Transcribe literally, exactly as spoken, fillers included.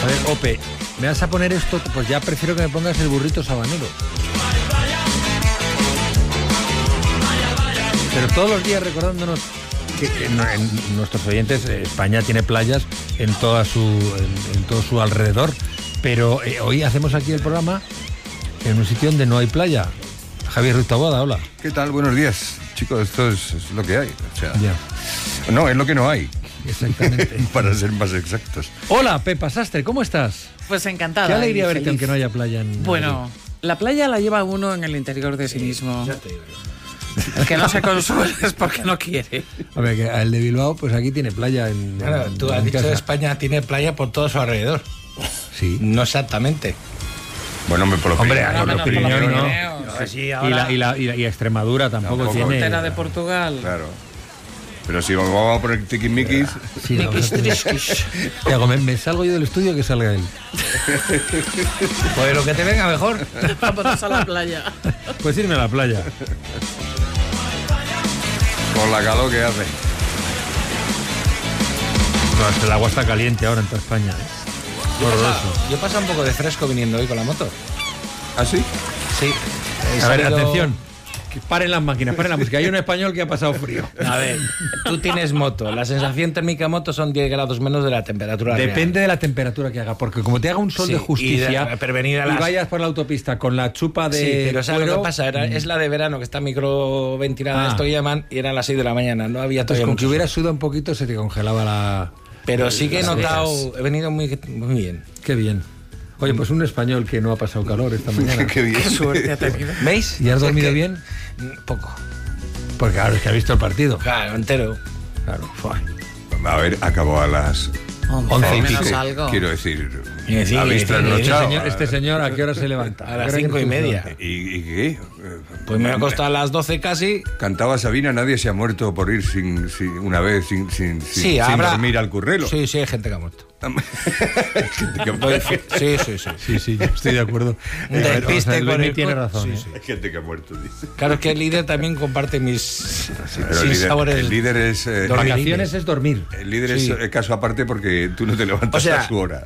A ver, Ope, ¿me vas a poner esto? Pues ya prefiero que me pongas el burrito sabanero. Pero todos los días recordándonos que en, en nuestros oyentes, España tiene playas en toda su en, en todo su alrededor, pero eh, hoy hacemos aquí el programa en un sitio donde no hay playa. Javier Ruiz Taboada, hola. ¿Qué tal? Buenos días, chicos. Esto es, es lo que hay. O sea, Ya. no, es lo que no hay. Exactamente. Para ser más exactos. Hola, Pepa Sastre, ¿cómo estás? Pues encantada. Qué alegría y verte feliz. aunque no haya playa en Bueno, Madrid. la playa la lleva uno en el interior de sí mismo. Ya te digo. El que no se consuela es porque no quiere. A ver, que el de Bilbao, pues aquí tiene playa en. Claro, en- tú en has dicho casa. que España tiene playa por todo su alrededor. Sí. No exactamente. Bueno, me por lo Hombre, Pirineos, por no, los no, por los Pirineos no. Pirineos. No, sí, Y, ahora- la, y, la, y, la, y Extremadura tampoco, Tampoco. tiene. Frontera de Portugal. Claro. Pero si vamos a poner tiquismiquis, Sí, vamos a hacer- Te hago, me, me salgo yo del estudio que salga él. Pues lo que te venga mejor. Vámonos a la playa. Pues irme a la playa. con la calor que hace. No, es que el agua está caliente ahora en toda España. ¿eh? Yo Horroroso. pasa, yo paso un poco de fresco viniendo hoy con la moto. ¿Ah, sí? Sí. He A ver, salido- atención. Que paren las máquinas, paren la música. Hay un español que ha pasado frío. A ver, tú tienes moto. La sensación térmica moto son diez grados menos de la temperatura real. Depende de la temperatura que haga, porque como te haga un sol Sí, de justicia y de- pero venir a y las- vayas por la autopista con la chupa de Sí, pero ¿sabes lo cuero, que pasa? Era, es la de verano que está microventilada, Ah. esto que llaman, y eran las seis de la mañana. No había entonces todavía con mucho que hubieras sol. sudado un poquito se te congelaba la... Pero sí que he las notado, orejas. he venido muy, muy bien. Qué bien. Oye, pues un español que no ha pasado calor esta mañana. Qué bien. Qué suerte ha tenido. ¿Veis? ¿Y has Es dormido que- bien? Poco. Porque claro, es que ha visto el partido. Claro, entero. Claro, fue. A ver, acabó a las Hombre, Once y menos pico. algo. Quiero decir, Sí, sí, ha visto sí, el sí, Este nochao. señor, este señor, ¿a qué hora se levanta? A las qué hora cinco y se media. levanta? ¿Y, y qué? Pues me ha costado a las doce casi. Cantaba Sabina, nadie se ha muerto por ir sin, sin una vez sin, sin, sin, Sí, sin habrá- dormir al currelo. Sí, sí, hay gente que ha muerto. Gente que- Doy fe. Sí, sí, sí. Sí, sí, yo estoy de acuerdo. Un Eh, despiste o sea, con Luis el tiene co- razón. sí, ¿eh? sí. Hay gente que ha muerto, dice. Claro, es que el líder también comparte mis, Pero mis el, líder, sabores. el líder es... eh, Dormir. Vacaciones es dormir. el líder Sí. es eh, caso aparte porque tú no te levantas O sea, a su hora.